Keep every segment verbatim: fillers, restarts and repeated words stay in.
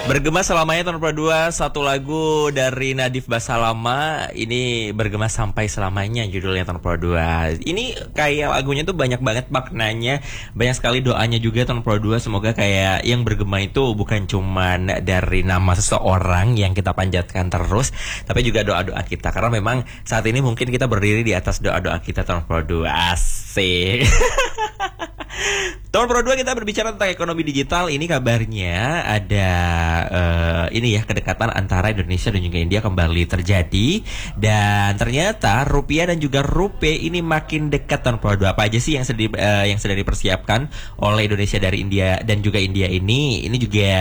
Bergema selamanya tahun dua ribu dua puluh dua, satu lagu dari Nadif Basalama. Ini bergema sampai selamanya judulnya tahun dua ribu dua puluh dua. Ini kayak lagunya tuh banyak banget maknanya, banyak sekali doanya juga tahun dua ribu dua puluh dua. Semoga kayak yang bergema itu bukan cuman dari nama seseorang yang kita panjatkan terus, tapi juga doa-doa kita. Karena memang saat ini mungkin kita berdiri di atas doa-doa kita tahun dua ribu dua puluh dua. Asik. Tahun dua ribu dua puluh dua kita berbicara tentang ekonomi digital. Ini kabarnya ada uh, ini ya, kedekatan antara Indonesia dan juga India kembali terjadi. Dan ternyata rupiah dan juga rupiah ini makin dekat tahun dua ribu dua puluh dua. Apa aja sih yang sedang uh, yang sedang dipersiapkan oleh Indonesia dari India dan juga India ini? Ini juga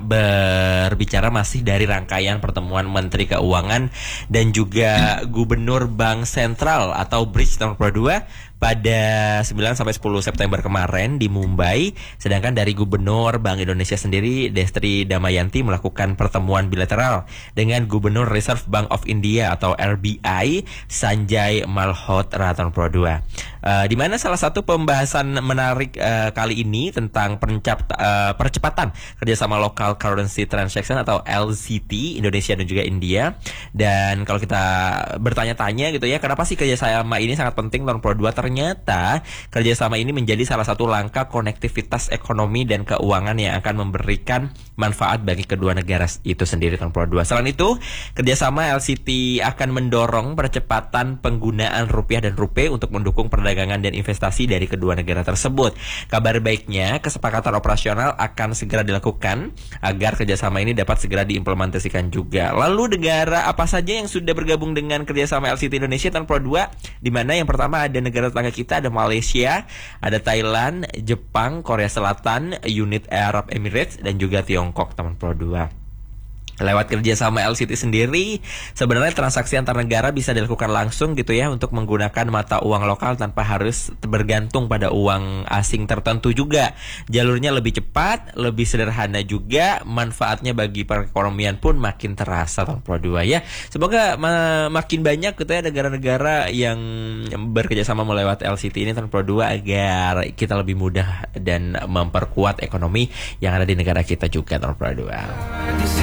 berbicara masih dari rangkaian pertemuan Menteri Keuangan dan juga Gubernur Bank Sentral atau Bridge tahun dua ribu dua puluh dua pada sembilan sampai sepuluh September kemarin di Mumbai. Sedangkan dari Gubernur Bank Indonesia sendiri, Destri Damayanti, melakukan pertemuan bilateral dengan Gubernur Reserve Bank of India atau R B I, Sanjay Malhotra tahun dua ribu dua puluh dua. Uh, di mana salah satu pembahasan menarik uh, kali ini tentang perencap, uh, percepatan kerjasama Local Currency Transaction atau L C T Indonesia dan juga India. Dan kalau kita bertanya-tanya gitu ya, kenapa sih kerjasama ini sangat penting tahun dua ribu dua puluh dua? Ternyata kerjasama ini menjadi salah satu langkah konektivitas ekonomi dan keuangan yang akan memberikan manfaat bagi kedua negara itu sendiri tahun dua ribu dua puluh dua. Selain itu, kerjasama L C T akan mendorong percepatan penggunaan rupiah dan rupiah untuk mendukung perdagangan dan investasi dari kedua negara tersebut. Kabar baiknya, kesepakatan operasional akan segera dilakukan agar kerjasama ini dapat segera diimplementasikan juga. Lalu negara apa saja yang sudah bergabung dengan kerjasama L C T Indonesia tahun dua ribu dua puluh dua? Di mana yang pertama ada negara tetangga kita, ada Malaysia, ada Thailand, Jepang, Korea Selatan, Unit Arab Emirates, dan juga Tiongkok tahun dua ribu dua puluh dua. Lewat kerjasama L C T sendiri, sebenarnya transaksi antar negara bisa dilakukan langsung gitu ya, untuk menggunakan mata uang lokal tanpa harus bergantung pada uang asing tertentu juga. Jalurnya lebih cepat, lebih sederhana juga, manfaatnya bagi perekonomian pun makin terasa tahun dua ribu dua puluh dua ya. Semoga ma- makin banyak gitu ya negara-negara yang bekerjasama melewat L C T ini tahun dua ribu dua puluh dua agar kita lebih mudah dan memperkuat ekonomi yang ada di negara kita juga tahun dua ribu dua puluh dua.